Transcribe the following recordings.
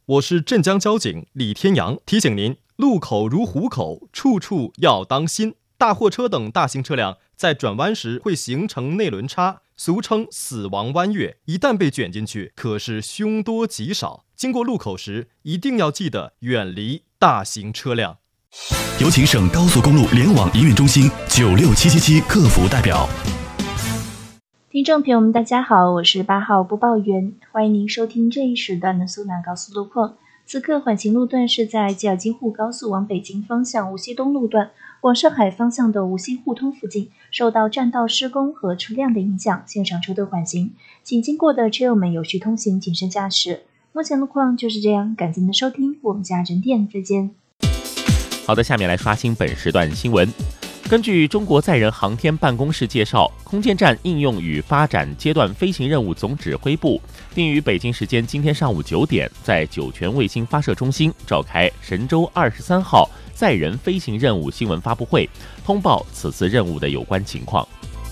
我是镇江交警李天阳，提醒您，路口如虎口，处处要当心。大货车等大型车辆在转弯时会形成内轮差，俗称死亡弯月，一旦被卷进去，可是凶多吉少。经过路口时，一定要记得远离大型车辆。 有请省高速公路联网营运中心96777客服代表。 听众朋友们，大家好，我是8号播报员，欢迎您收听这一时段的苏南高速路况。此刻缓行路段是在吉尔津沪高速往北京方向无锡东路段，往上海方向的无锡互通附近，受到占道施工和车辆的影响，现场车队缓行，请经过的车友们有序通行，谨慎驾驶。目前路况就是这样，感谢您的收听，我们家人店再见。 好的，下面来刷新本时段新闻。根据中国载人航天办公室介绍，空间站应用与发展阶段飞行任务总指挥部定于北京时间今天上午9点，在酒泉卫星发射中心召开神舟23号载人飞行任务新闻发布会，通报此次任务的有关情况。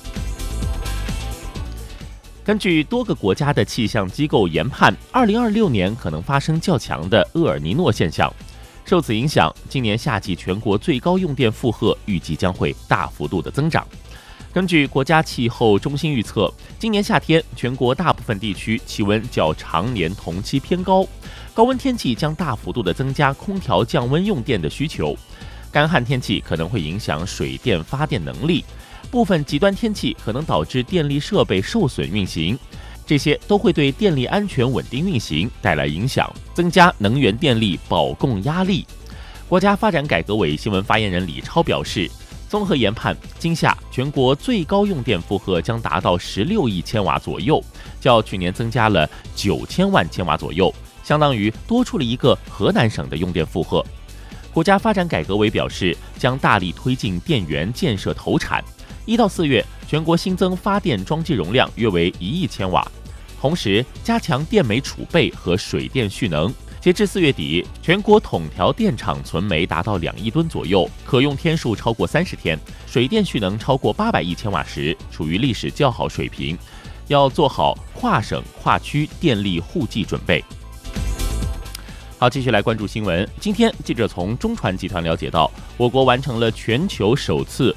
根据多个国家的气象机构研判，2026年可能发生较强的厄尔尼诺现象。受此影响，今年夏季全国最高用电负荷预计将会大幅度的增长。根据国家气候中心预测，今年夏天全国大部分地区气温较常年同期偏高，高温天气将大幅度的增加空调降温用电的需求。干旱天气可能会影响水电发电能力，部分极端天气可能导致电力设备受损运行。这些都会对电力安全稳定运行带来影响，增加能源电力保供压力。国家发展改革委新闻发言人李超表示，综合研判，今夏全国最高用电负荷将达到16亿千瓦左右，较去年增加了9000万千瓦左右，相当于多出了一个河南省的用电负荷。国家发展改革委表示，将大力推进电源建设投产，1到4月全国新增发电装机容量约为1亿千瓦。同时加强电煤储备和水电蓄能，截至4月底，全国统调电厂存煤达到2亿吨左右，可用天数超过30天，水电蓄能超过800亿千瓦时，处于历史较好水平，要做好跨省跨区电力互济准备。好，继续来关注新闻。今天，记者从中传集团了解到，我国完成了全球首次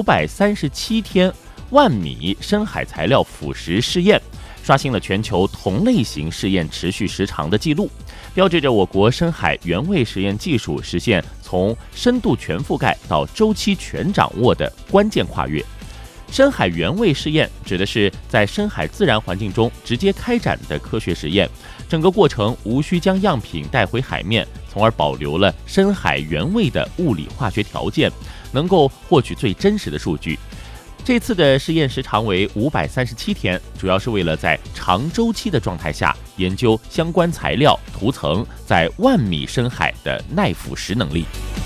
537天万米深海材料腐蚀试验，刷新了全球同类型试验持续时长的记录，标志着我国深海原位实验技术实现从深度全覆盖到周期全掌握的关键跨越。深海原位试验指的是在深海自然环境中直接开展的科学实验，整个过程无需将样品带回海面，从而保留了深海原位的物理化学条件，能够获取最真实的数据。这次的试验时长为537天，主要是为了在长周期的状态下研究相关材料涂层在10000米深海的耐腐蚀能力。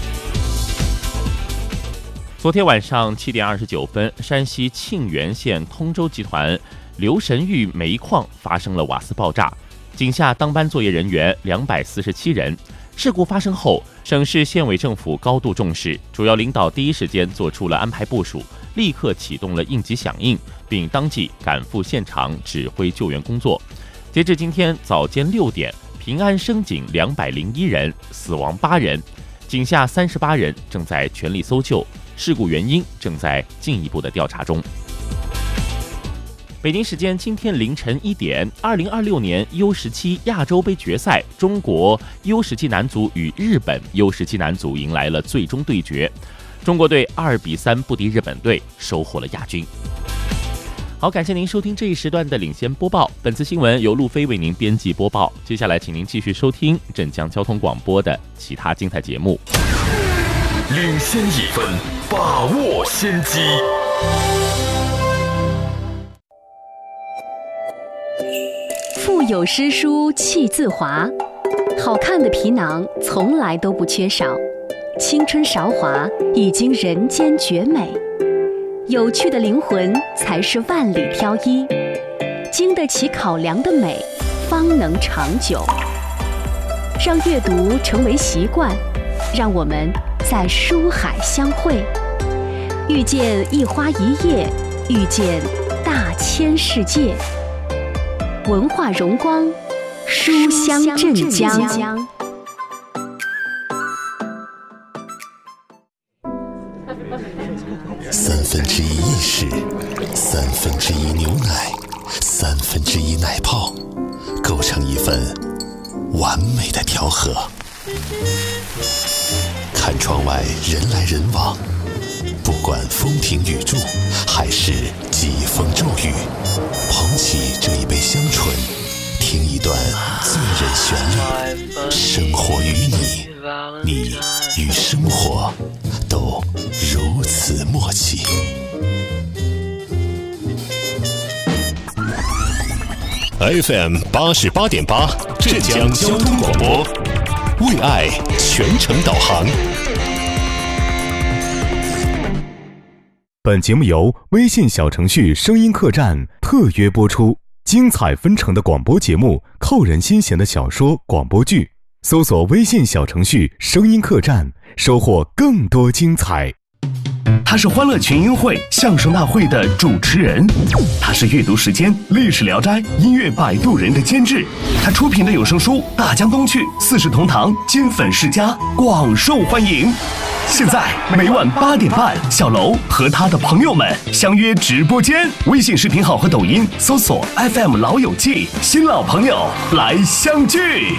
昨天晚上7点29分，山西沁源县通州集团刘神峪煤矿发生了瓦斯爆炸，井下当班作业人员247人。事故发生后，省市县委政府高度重视，主要领导第一时间做出了安排部署，立刻启动了应急响应，并当即赶赴现场指挥救援工作。截至今天早间6点，平安升井201人，死亡8人，井下38人正在全力搜救，事故原因正在进一步的调查中。北京时间今天凌晨1点，2026年 U17 亚洲杯决赛，中国 U17 男足与日本 U17 男足迎来了最终对决。中国队2比3不敌日本队，收获了亚军。好，感谢您收听这一时段的领先播报。本次新闻由路飞为您编辑播报。接下来，请您继续收听镇江交通广播的其他精彩节目。 领先1分，把握先机。 腹有诗书气自华，好看的皮囊从来都不缺少。青春韶华已经人间绝美，有趣的灵魂才是万里挑一，经得起考量的美方能长久。让阅读成为习惯，让我们在书海相会，遇见一花一叶，遇见大千世界。文化荣光， 书香镇江。 1/3意式，1/3牛奶，1/3奶泡，构成一份完美的调和。看窗外人来人往，不管风停雨住，还是疾风骤雨，捧起这一杯香醇，听一段醉人旋律。生活与你，你与生活都如此默契。FM 88.8，浙江交通广播，为爱全程导航。 本节目由微信小程序声音客栈特约播出，精彩纷呈的广播节目，扣人心弦的小说、广播剧，搜索微信小程序声音客栈，收获更多精彩。 他是欢乐群英会相声大会的主持人，他是阅读时间历史聊斋音乐摆渡人的监制，他出品的有声书《大江东去》4世同堂金粉世家广受欢迎。现在每晚8点半，小楼和他的朋友们相约直播间，微信视频号和抖音搜索 FM 老友记，新老朋友来相聚。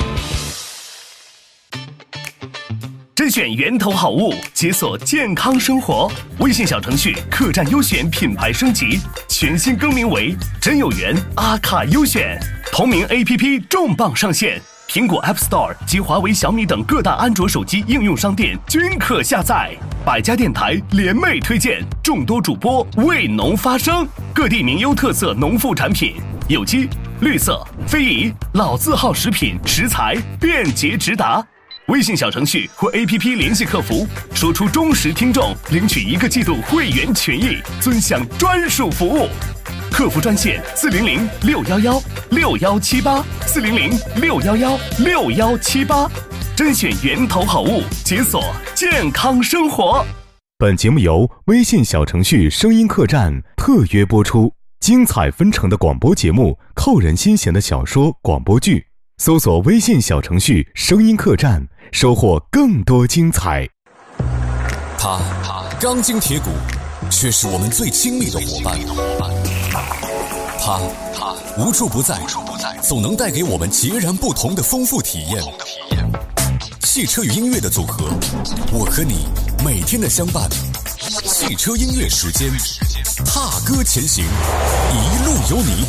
甄选源头好物，解锁健康生活。微信小程序客栈优选品牌升级，全新更名为真有缘阿卡优选。同名 APP 重磅上线，苹果 App Store 及华为、小米等各大安卓手机应用商店均可下载。百家电台联袂推荐，众多主播为农发声，各地名优特色农副产品，有机、绿色、非遗、老字号食品食材便捷直达。微信小程序或 APP 联系客服，说出忠实听众，领取1个季度会员权益，尊享专属服务。客服专线400-611-6178，400-611-6178，甄选源头好物，解锁健康生活。 本节目由微信小程序声音客栈特约播出，精彩纷呈的广播节目，扣人心弦的小说、广播剧，搜索微信小程序声音客栈，收获更多精彩。 他钢筋铁骨，却是我们最亲密的伙伴。他无处不在，总能带给我们截然不同的丰富体验。汽车与音乐的组合，我和你每天的相伴。汽车音乐时间，踏歌前行，一路有你。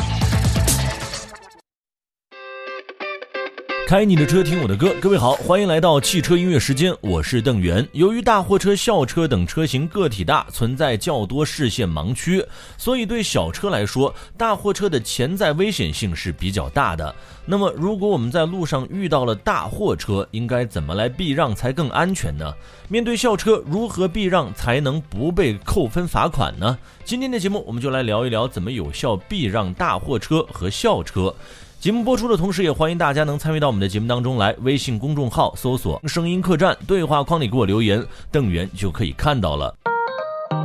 开你的车，听我的歌。各位好，欢迎来到汽车音乐时间，我是邓源。由于大货车、校车等车型个体大，存在较多视线盲区，所以对小车来说，大货车的潜在危险性是比较大的。那么如果我们在路上遇到了大货车，应该怎么来避让才更安全呢？面对校车，如何避让才能不被扣分罚款呢？今天的节目我们就来聊一聊怎么有效避让大货车和校车。节目播出的同时，也欢迎大家能参与到我们的节目当中来。微信公众号搜索声音客栈，对话框里给我留言，邓源就可以看到了。